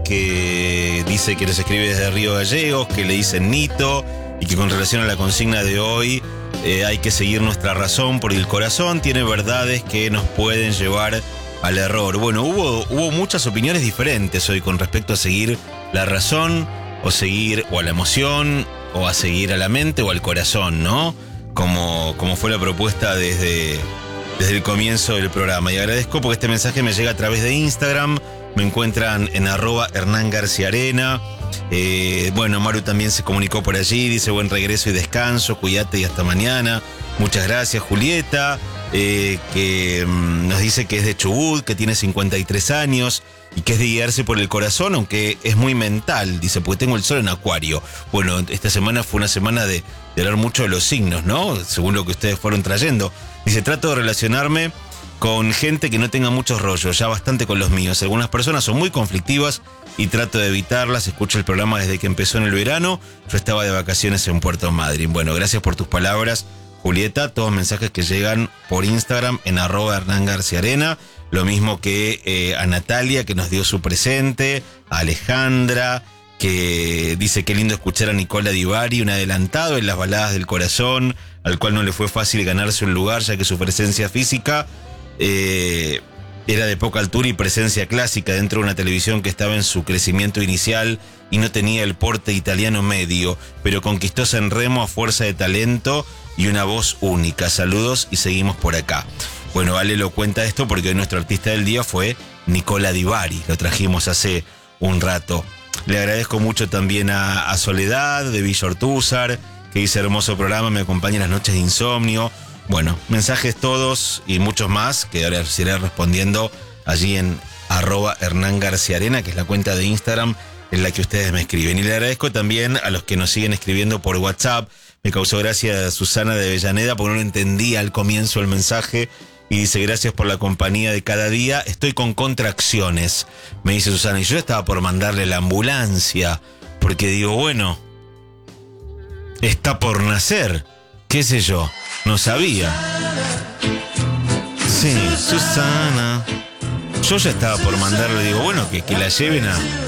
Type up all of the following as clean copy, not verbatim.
que dice que nos escribe desde Río Gallegos, que le dicen Nito, y que con relación a la consigna de hoy, hay que seguir nuestra razón porque el corazón tiene verdades que nos pueden llevar al error. Bueno, hubo muchas opiniones diferentes hoy con respecto a seguir la razón, o seguir o a la emoción, o a seguir a la mente o al corazón, ¿no? Como fue la propuesta desde el comienzo del programa. Y agradezco porque este mensaje me llega a través de Instagram. Me encuentran en @HernánGarciaArena. Bueno, Maru también se comunicó por allí. Dice buen regreso y descanso, cuídate y hasta mañana. Muchas gracias, Julieta. Que nos dice que es de Chubut, que tiene 53 años y que es de guiarse por el corazón, aunque es muy mental. Dice, porque tengo el sol en Acuario. Bueno, esta semana fue una semana de hablar mucho de los signos, ¿no? Según lo que ustedes fueron trayendo. Dice, trato de relacionarme con gente que no tenga muchos rollos, ya bastante con los míos. Algunas personas son muy conflictivas y trato de evitarlas. Escucho el programa desde que empezó en el verano. Yo estaba de vacaciones en Puerto Madryn. Bueno, gracias por tus palabras, Julieta. Todos mensajes que llegan por Instagram en @HernánGarciaArena. Lo mismo que a Natalia, que nos dio su presente, a Alejandra, que dice que lindo escuchar a Nicola Di Bari, un adelantado en las baladas del corazón, al cual no le fue fácil ganarse un lugar, ya que su presencia física era de poca altura y presencia clásica dentro de una televisión que estaba en su crecimiento inicial y no tenía el porte italiano medio, pero conquistó Sanremo a fuerza de talento y una voz única. Saludos y seguimos por acá. Bueno, Ale lo cuenta esto porque hoy nuestro artista del día fue Nicola Di Bari. Lo trajimos hace un rato. Le agradezco mucho también a Soledad de Villa Ortúzar, que dice hermoso programa, me acompaña en las noches de insomnio. Bueno, mensajes todos y muchos más que ahora os iré respondiendo allí en @HernánGarciaArena, que es la cuenta de Instagram en la que ustedes me escriben. Y le agradezco también a los que nos siguen escribiendo por WhatsApp. Me causó gracia Susana de Avellaneda porque no entendía al comienzo el mensaje. Y dice, gracias por la compañía de cada día. Estoy con contracciones, me dice Susana. Y yo estaba por mandarle la ambulancia, porque digo, bueno, está por nacer, qué sé yo, no sabía. Sí, Susana. Yo ya estaba por mandarle, digo, bueno, que la lleven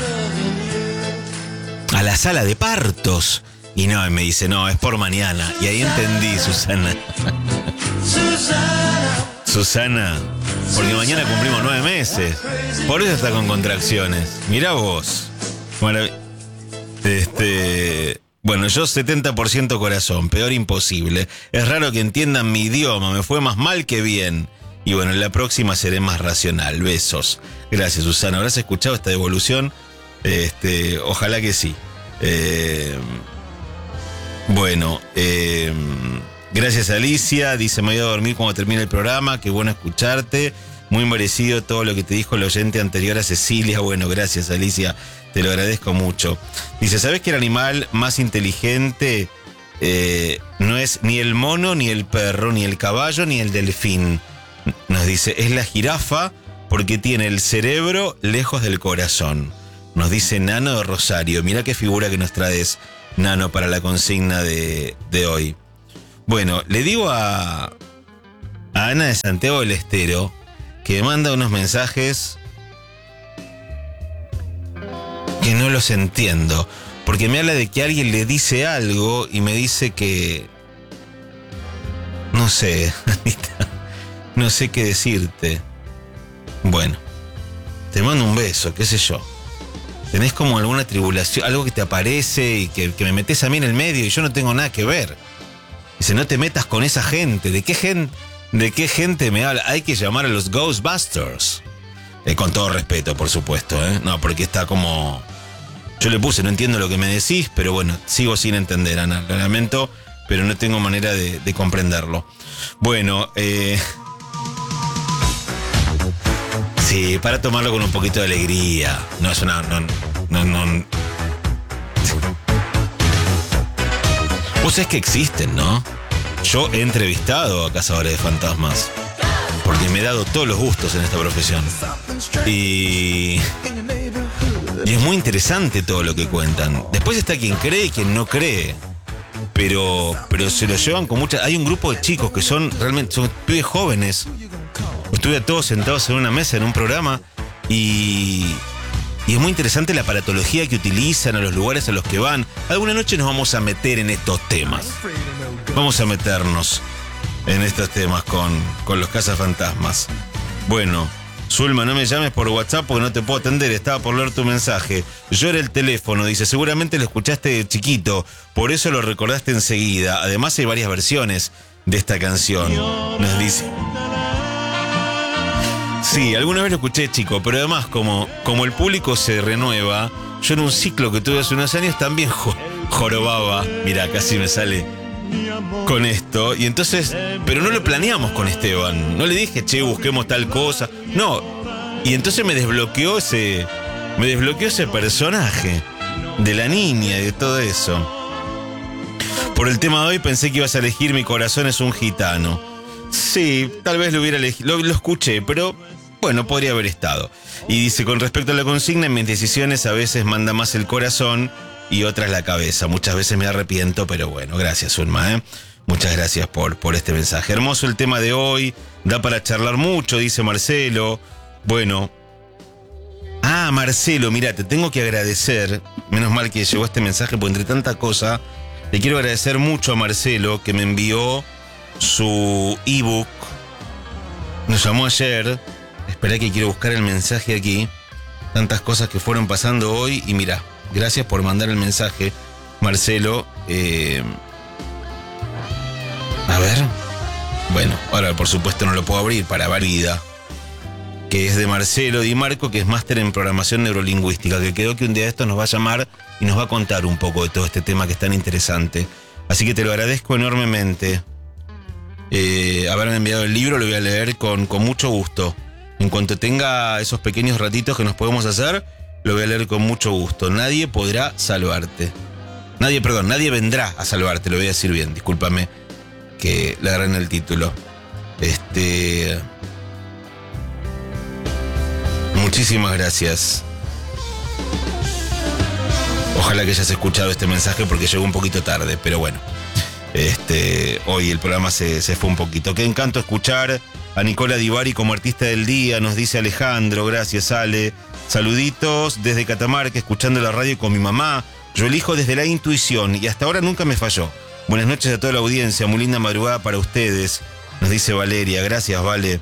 a la sala de partos. Y no, me dice, no, es por mañana. Y ahí entendí, Susana. Susana, porque mañana cumplimos 9 meses. Por eso está con contracciones. Mirá vos. Bueno, bueno, yo 70% corazón, peor imposible. Es raro que entiendan mi idioma, me fue más mal que bien. Y bueno, en la próxima seré más racional. Besos. Gracias, Susana. ¿Habrás escuchado esta devolución? Ojalá que sí. Bueno, gracias, Alicia. Dice, me voy a dormir cuando termine el programa. Qué bueno escucharte. Muy merecido todo lo que te dijo el oyente anterior a Cecilia. Bueno, gracias, Alicia. Te lo agradezco mucho. Dice, ¿sabés que el animal más inteligente no es ni el mono, ni el perro, ni el caballo, ni el delfín? Nos dice, es la jirafa porque tiene el cerebro lejos del corazón. Nos dice Nano de Rosario. Mirá qué figura que nos traes, Nano, para la consigna de hoy. Bueno, le digo a Ana de Santiago del Estero que me manda unos mensajes que no los entiendo, porque me habla de que alguien le dice algo y me dice que no sé, Anita, no sé qué decirte. Bueno, te mando un beso, qué sé yo. Tenés como alguna tribulación, algo que te aparece y que me metés a mí en el medio y yo no tengo nada que ver. Dice, no te metas con esa gente. ¿De qué gente me habla? Hay que llamar a los Ghostbusters. Con todo respeto, por supuesto, No, porque está como... Yo le puse, no entiendo lo que me decís, pero bueno, sigo sin entender, Ana. Lo lamento, pero no tengo manera de comprenderlo. Bueno, sí, para tomarlo con un poquito de alegría. No es una... No. Vos sabés que existen, ¿no? Yo he entrevistado a cazadores de fantasmas, porque me he dado todos los gustos en esta profesión. Y es muy interesante todo lo que cuentan. Después está quien cree y quien no cree. Pero se lo llevan con mucha... Hay un grupo de chicos que son pibes jóvenes. Estuve todos sentados en una mesa en un programa y Y es muy interesante la aparatología que utilizan, a los lugares a los que van. Alguna noche nos vamos a meter en estos temas. Vamos a meternos en estos temas con los cazafantasmas. Bueno, Zulma, no me llames por WhatsApp porque no te puedo atender. Estaba por leer tu mensaje. Yo era el teléfono, dice. Seguramente lo escuchaste de chiquito, por eso lo recordaste enseguida. Además hay varias versiones de esta canción, nos dice. Sí, alguna vez lo escuché, chico, pero además como el público se renueva, yo en un ciclo que tuve hace unos años también jorobaba, mira, casi me sale con esto, y entonces, pero no lo planeamos con Esteban, no le dije, che, busquemos tal cosa, no, y entonces me desbloqueó ese personaje de la niña y de todo eso. Por el tema de hoy pensé que ibas a elegir Mi corazón es un gitano. Sí, tal vez lo hubiera elegido, lo escuché, pero bueno, podría haber estado. Y dice, con respecto a la consigna, en mis decisiones a veces manda más el corazón y otras la cabeza. Muchas veces me arrepiento, pero bueno, gracias, Ulma, Muchas gracias por este mensaje. Hermoso el tema de hoy, da para charlar mucho, dice Marcelo. Bueno. Marcelo, mira, te tengo que agradecer. Menos mal que llegó este mensaje, porque entre tanta cosa, le quiero agradecer mucho a Marcelo, que me envió su ebook. Nos llamó ayer. Esperá que quiero buscar el mensaje aquí. Tantas cosas que fueron pasando hoy. Y mira, gracias por mandar el mensaje, Marcelo. A ver. Bueno, ahora por supuesto no lo puedo abrir para válida. Que es de Marcelo Di Marco, que es máster en programación neurolingüística. Que creo que un día de estos nos va a llamar y nos va a contar un poco de todo este tema que es tan interesante. Así que te lo agradezco enormemente. Haberme enviado el libro, lo voy a leer con mucho gusto. En cuanto tenga esos pequeños ratitos que nos podemos hacer, lo voy a leer con mucho gusto. Nadie podrá salvarte. Nadie vendrá a salvarte, lo voy a decir bien, discúlpame que le agarré en el título. Muchísimas gracias. Ojalá que hayas escuchado este mensaje porque llegó un poquito tarde, pero bueno. Hoy el programa se fue un poquito. Qué encanto escuchar a Nicola Di Bari como artista del día, nos dice Alejandro. Gracias, Ale. Saluditos desde Catamarca, escuchando la radio con mi mamá. Yo elijo desde la intuición y hasta ahora nunca me falló. Buenas noches a toda la audiencia, muy linda madrugada para ustedes, nos dice Valeria. Gracias, Vale.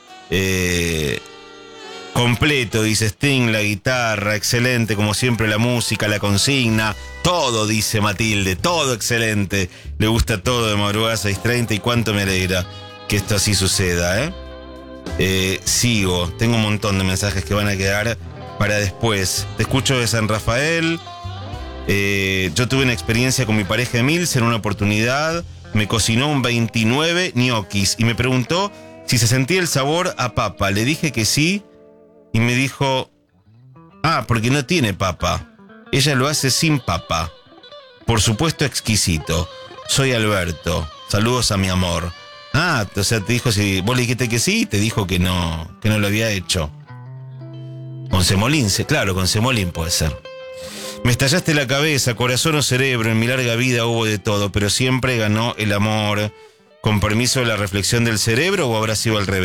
Completo, dice Sting, la guitarra, excelente, como siempre la música, la consigna, todo, dice Matilde, todo excelente. Le gusta todo de madrugada 6:30 y cuánto me alegra que esto así suceda, Sigo, tengo un montón de mensajes que van a quedar para después. Te escucho de San Rafael. Yo tuve una experiencia con mi pareja Emilce en una oportunidad. Me cocinó un 29 ñoquis y me preguntó si se sentía el sabor a papa. Le dije que sí. Y me dijo, porque no tiene papa. Ella lo hace sin papa. Por supuesto, exquisito. Soy Alberto. Saludos a mi amor. O sea, te dijo, si vos le dijiste que sí, te dijo que no lo había hecho. Con semolín, claro, con semolín puede ser. Me estallaste la cabeza, corazón o cerebro. En mi larga vida hubo de todo, pero siempre ganó el amor. ¿Con permiso de la reflexión del cerebro o habrá sido al revés?